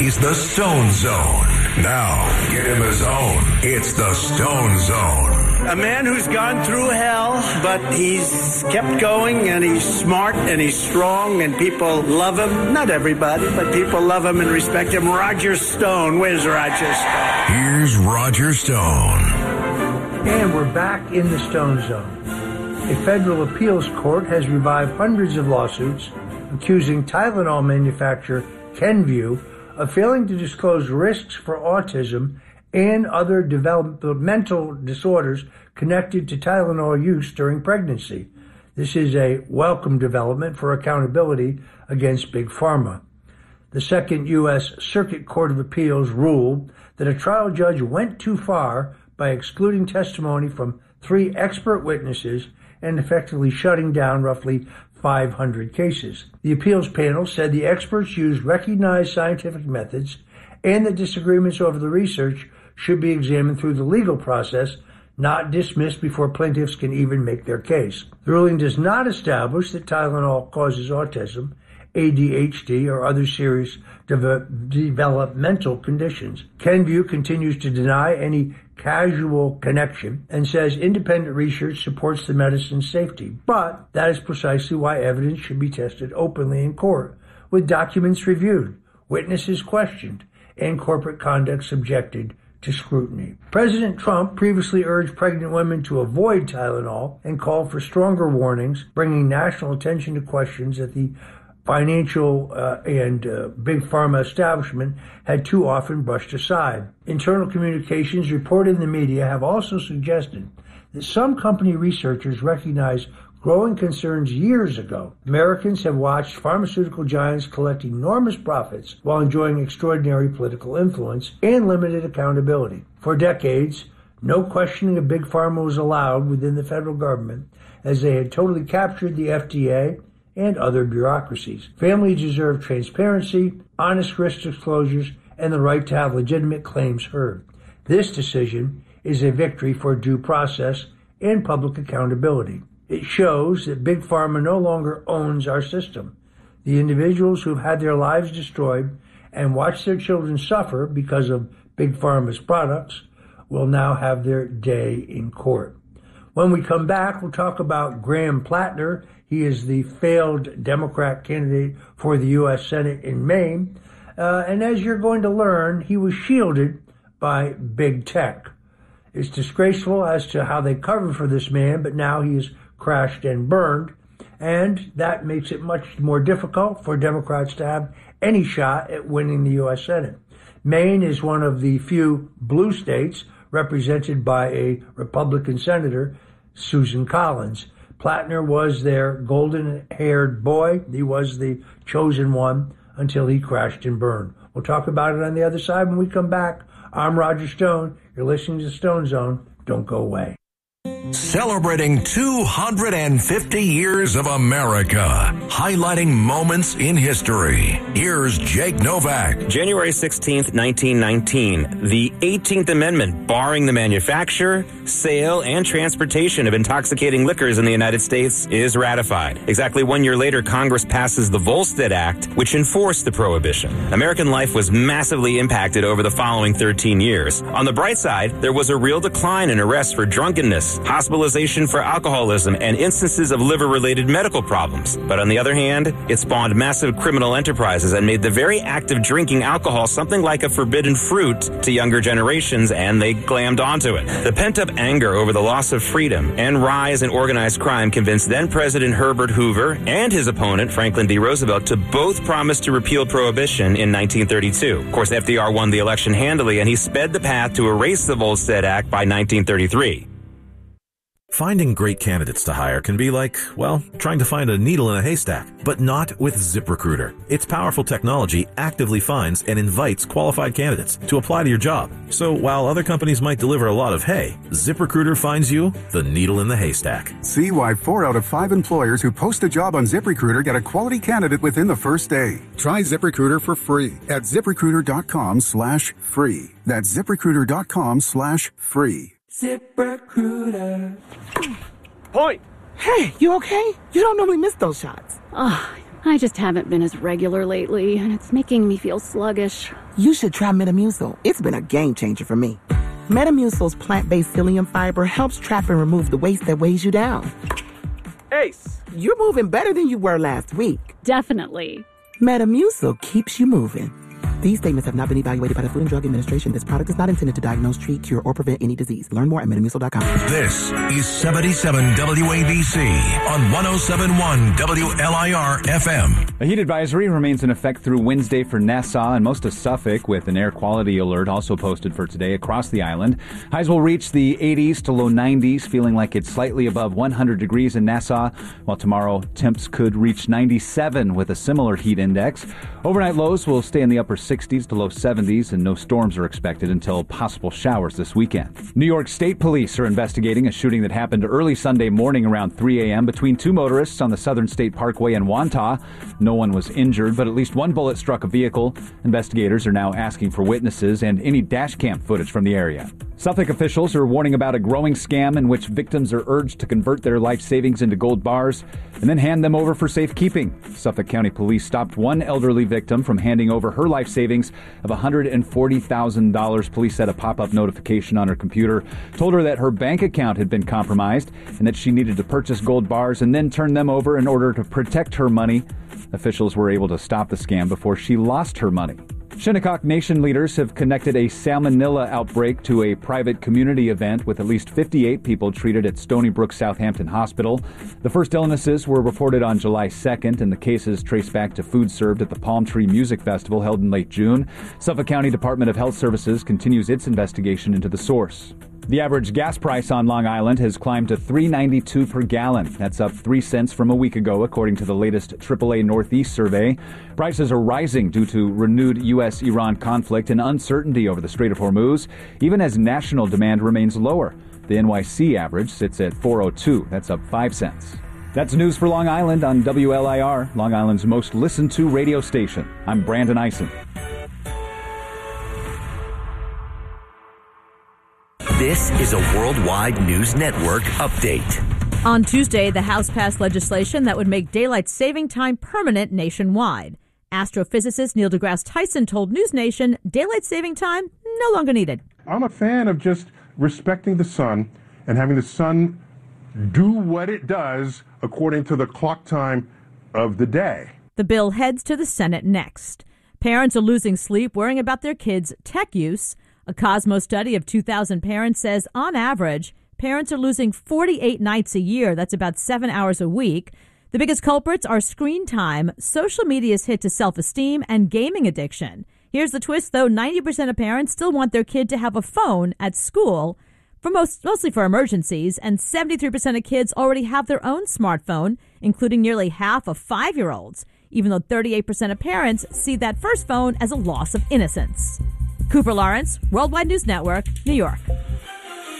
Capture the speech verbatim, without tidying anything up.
is the Stone Zone. Now, get in the zone. It's the Stone Zone. A man who's gone through hell, but he's kept going, and he's smart, and he's strong, and people love him. Not everybody, but people love him and respect him. Roger Stone. Where's Roger Stone? Here's Roger Stone. And we're back in the Stone Zone. A federal appeals court has revived hundreds of lawsuits accusing Tylenol manufacturer Kenvue of failing to disclose risks for autism and other developmental disorders connected to Tylenol use during pregnancy. This is a welcome development for accountability against Big Pharma. The Second U S Circuit Court of Appeals ruled that a trial judge went too far by excluding testimony from three expert witnesses and effectively shutting down roughly five hundred cases. The appeals panel said the experts used recognized scientific methods and that disagreements over the research should be examined through the legal process, not dismissed before plaintiffs can even make their case. The ruling does not establish that Tylenol causes autism, A D H D, or other serious de- developmental conditions. Kenvue continues to deny any casual connection and says independent research supports the medicine's safety. But that is precisely why evidence should be tested openly in court, with documents reviewed, witnesses questioned, and corporate conduct subjected to scrutiny. President Trump previously urged pregnant women to avoid Tylenol and called for stronger warnings, bringing national attention to questions that the financial uh, and uh, big pharma establishment had too often brushed aside. Internal communications reported in the media have also suggested that some company researchers recognized growing concerns years ago. Americans have watched pharmaceutical giants collect enormous profits while enjoying extraordinary political influence and limited accountability. For decades, no questioning of big pharma was allowed within the federal government, as they had totally captured the F D A and other bureaucracies. Families deserve transparency, honest risk disclosures, and the right to have legitimate claims heard. This decision is a victory for due process and public accountability. It shows that Big Pharma no longer owns our system. The individuals who've had their lives destroyed and watched their children suffer because of Big Pharma's products will now have their day in court. When we come back, we'll talk about Graham Plattner. He is the failed Democrat candidate for the U S Senate in Maine. Uh, and as you're going to learn, he was shielded by big tech. It's disgraceful as to how they covered for this man, but now he is crashed and burned. And that makes it much more difficult for Democrats to have any shot at winning the U S Senate. Maine is one of the few blue states represented by a Republican senator, Susan Collins. Plattner was their golden-haired boy. He was the chosen one until he crashed and burned. We'll talk about it on the other side when we come back. I'm Roger Stone. You're listening to Stone Zone. Don't go away. Celebrating two hundred fifty years of America, highlighting moments in history. Here's Jake Novak. January sixteenth, nineteen nineteen, the eighteenth Amendment barring the manufacture, sale, and transportation of intoxicating liquors in the United States is ratified. Exactly one year later, Congress passes the Volstead Act, which enforced the prohibition. American life was massively impacted over the following thirteen years. On the bright side, there was a real decline in arrests for drunkenness, hospitalization for alcoholism, and instances of liver-related medical problems. But on the other hand, it spawned massive criminal enterprises and made the very act of drinking alcohol something like a forbidden fruit to younger generations, and they glammed onto it. The pent-up anger over the loss of freedom and rise in organized crime convinced then-President Herbert Hoover and his opponent, Franklin D. Roosevelt, to both promise to repeal prohibition in nineteen thirty-two. Of course, F D R won the election handily, and he sped the path to erase the Volstead Act by nineteen thirty-three. Finding great candidates to hire can be like, well, trying to find a needle in a haystack, but not with ZipRecruiter. Its powerful technology actively finds and invites qualified candidates to apply to your job. So while other companies might deliver a lot of hay, ZipRecruiter finds you the needle in the haystack. See why four out of five employers who post a job on ZipRecruiter get a quality candidate within the first day. Try ZipRecruiter for free at ZipRecruiter.com slash free. That's ZipRecruiter.com slash free. ZipRecruiter. Point! Hey, you okay? You don't normally miss those shots. Oh, I just haven't been as regular lately, and it's making me feel sluggish. You should try Metamucil. It's been a game changer for me. Metamucil's plant-based psyllium fiber helps trap and remove the waste that weighs you down. Ace, you're moving better than you were last week. Definitely. Metamucil keeps you moving. These statements have not been evaluated by the Food and Drug Administration. This product is not intended to diagnose, treat, cure, or prevent any disease. Learn more at metamucil dot com. This is seventy-seven W A B C on one oh seven point one W L I R F M. A heat advisory remains in effect through Wednesday for Nassau and most of Suffolk, with an air quality alert also posted for today across the island. Highs will reach the eighties to low nineties, feeling like it's slightly above one hundred degrees in Nassau, while tomorrow temps could reach ninety-seven with a similar heat index. Overnight lows will stay in the upper sixties to low seventies, and no storms are expected until possible showers this weekend. New York State Police are investigating a shooting that happened early Sunday morning around three a.m. between two motorists on the Southern State Parkway in Wantagh. No one was injured, but at least one bullet struck a vehicle. Investigators are now asking for witnesses and any dash cam footage from the area. Suffolk officials are warning about a growing scam in which victims are urged to convert their life savings into gold bars and then hand them over for safekeeping. Suffolk County Police stopped one elderly victim from handing over her life savings of one hundred forty thousand dollars. Police said a pop-up notification on her computer told her that her bank account had been compromised and that she needed to purchase gold bars and then turn them over in order to protect her money. Officials were able to stop the scam before she lost her money. Shinnecock Nation leaders have connected a salmonella outbreak to a private community event with at least fifty-eight people treated at Stony Brook Southampton Hospital. The first illnesses were reported on July second, and the cases trace back to food served at the Palm Tree Music Festival held in late June. Suffolk County Department of Health Services continues its investigation into the source. The average gas price on Long Island has climbed to three dollars and ninety-two cents per gallon. That's up three cents from a week ago, according to the latest triple A Northeast survey. Prices are rising due to renewed U S Iran conflict and uncertainty over the Strait of Hormuz, even as national demand remains lower. The N Y C average sits at four oh two. That's up five cents. That's news for Long Island on W L I R, Long Island's most listened to radio station. I'm Brandon Eisen. This is a Worldwide News Network update. On Tuesday, the House passed legislation that would make daylight saving time permanent nationwide. Astrophysicist Neil deGrasse Tyson told News Nation daylight saving time no longer needed. I'm a fan of just respecting the sun and having the sun do what it does according to the clock time of the day. The bill heads to the Senate next. Parents are losing sleep worrying about their kids' tech use. A Cosmo study of two thousand parents says, on average, parents are losing forty-eight nights a year. That's about seven hours a week. The biggest culprits are screen time, social media's hit to self-esteem, and gaming addiction. Here's the twist, though. ninety percent of parents still want their kid to have a phone at school, for most, mostly for emergencies, and seventy-three percent of kids already have their own smartphone, including nearly half of five-year-olds, even though thirty-eight percent of parents see that first phone as a loss of innocence. Cooper Lawrence, Worldwide News Network, New York.